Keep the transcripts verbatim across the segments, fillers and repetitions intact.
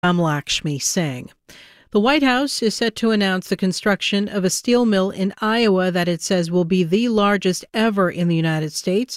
I'm Lakshmi Singh. The White House is set to announce the construction of a steel mill in Iowa that it says will be the largest ever in the United States.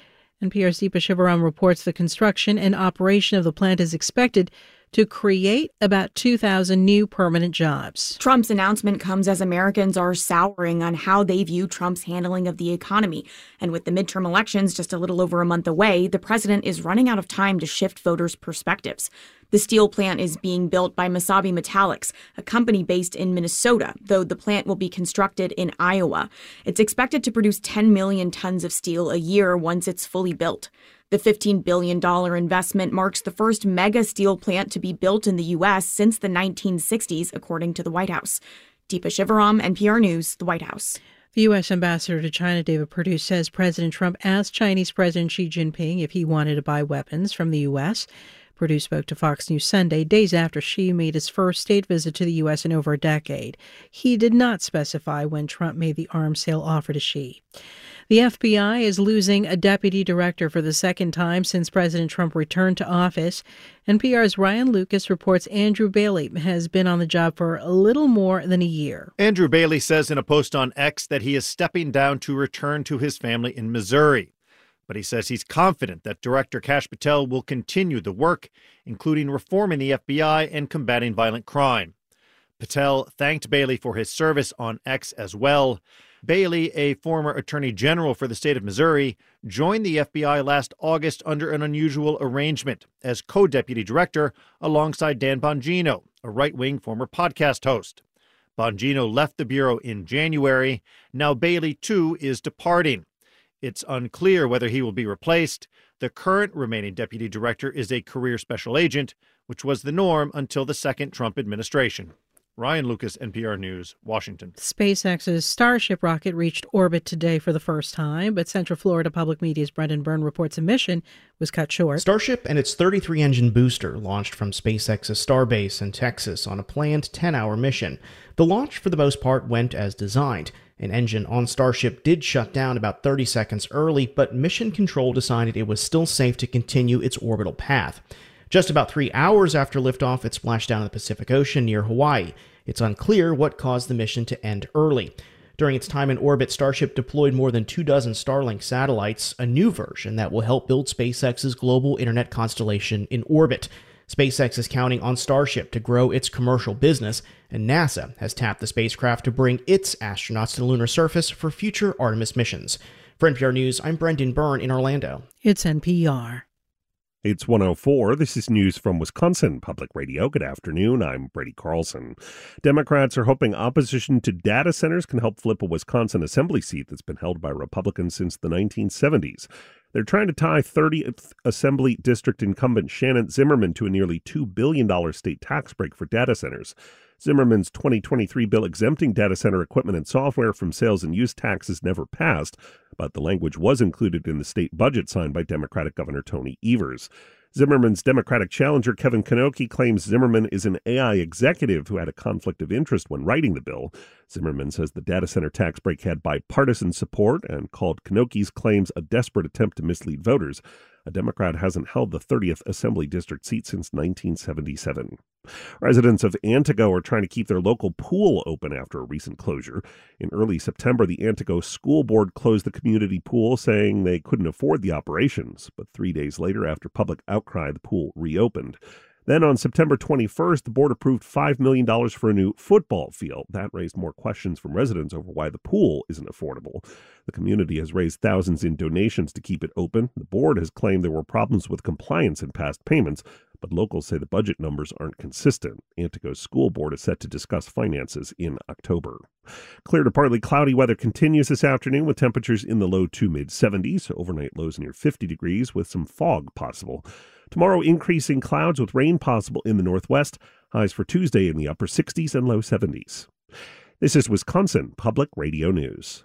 N P R's Deepa Shivaram reports the construction and operation of the plant is expected to create about two thousand new permanent jobs. Trump's announcement comes as Americans are souring on how they view Trump's handling of the economy. And with the midterm elections just a little over a month away, the president is running out of time to shift voters' perspectives. The steel plant is being built by Mesabi Metallics, a company based in Minnesota, though the plant will be constructed in Iowa. It's expected to produce ten million tons of steel a year once it's fully built. The fifteen billion dollars investment marks the first mega steel plant to be built in the U S since the nineteen sixties, according to the White House. Deepa Shivaram, N P R News, the White House. The U S ambassador to China, David Perdue, says President Trump asked Chinese President Xi Jinping if he wanted to buy weapons from the U S. Perdue spoke to Fox News Sunday, days after Xi made his first state visit to the U S in over a decade. He did not specify when Trump made the arms sale offer to Xi. The F B I is losing a deputy director for the second time since President Trump returned to office. N P R's Ryan Lucas reports Andrew Bailey has been on the job for a little more than a year. Andrew Bailey says in a post on X that he is stepping down to return to his family in Missouri. But he says he's confident that Director Kash Patel will continue the work, including reforming the F B I and combating violent crime. Patel thanked Bailey for his service on X as well. Bailey, a former attorney general for the state of Missouri, joined the F B I last August under an unusual arrangement as co-deputy director alongside Dan Bongino, a right-wing former podcast host. Bongino left the bureau in January. Now Bailey, too, is departing. It's unclear whether he will be replaced. The current remaining deputy director is a career special agent, which was the norm until the second Trump administration. Ryan Lucas, N P R News, Washington. SpaceX's Starship rocket reached orbit today for the first time, but Central Florida Public Media's Brendan Byrne reports a mission was cut short. Starship and its thirty-three engine booster launched from SpaceX's Starbase in Texas on a planned ten-hour mission. The launch, for the most part, went as designed. An engine on Starship did shut down about thirty seconds early, but Mission Control decided it was still safe to continue its orbital path. Just about three hours after liftoff, it splashed down in the Pacific Ocean near Hawaii. It's unclear what caused the mission to end early. During its time in orbit, Starship deployed more than two dozen Starlink satellites, a new version that will help build SpaceX's global internet constellation in orbit. SpaceX is counting on Starship to grow its commercial business, and NASA has tapped the spacecraft to bring its astronauts to the lunar surface for future Artemis missions. For N P R News, I'm Brendan Byrne in Orlando. It's N P R. It's one oh four. This is news from Wisconsin Public Radio. Good afternoon. I'm Brady Carlson. Democrats are hoping opposition to data centers can help flip a Wisconsin assembly seat that's been held by Republicans since the nineteen seventies. They're trying to tie thirtieth Assembly District incumbent Shannon Zimmerman to a nearly two billion dollars state tax break for data centers. Zimmerman's twenty twenty-three bill exempting data center equipment and software from sales and use taxes never passed, but the language was included in the state budget signed by Democratic Governor Tony Evers. Zimmerman's Democratic challenger Kevin Knoche claims Zimmerman is an A I executive who had a conflict of interest when writing the bill. Zimmerman says the data center tax break had bipartisan support and called Knoche's claims a desperate attempt to mislead voters. A Democrat hasn't held the thirtieth Assembly District seat since nineteen seventy-seven. Residents of Antigo are trying to keep their local pool open after a recent closure. In early September, the Antigo School Board closed the community pool, saying they couldn't afford the operations. But three days later, after public outcry, the pool reopened. Then on September twenty-first, the board approved five million dollars for a new football field. That raised more questions from residents over why the pool isn't affordable. The community has raised thousands in donations to keep it open. The board has claimed there were problems with compliance in past payments, but locals say the budget numbers aren't consistent. Antigo's school board is set to discuss finances in October. Clear to partly cloudy weather continues this afternoon with temperatures in the low to mid seventies, overnight lows near fifty degrees with some fog possible. Tomorrow, increasing clouds with rain possible in the northwest. Highs for Tuesday in the upper sixties and low seventies. This is Wisconsin Public Radio News.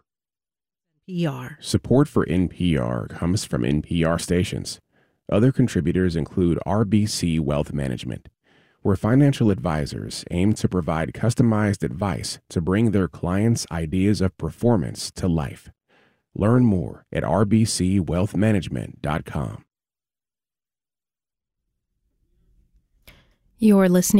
N P R. Support for N P R comes from N P R stations. Other contributors include R B C Wealth Management, where financial advisors aim to provide customized advice to bring their clients' ideas of performance to life. Learn more at r b c wealth management dot com. You're listening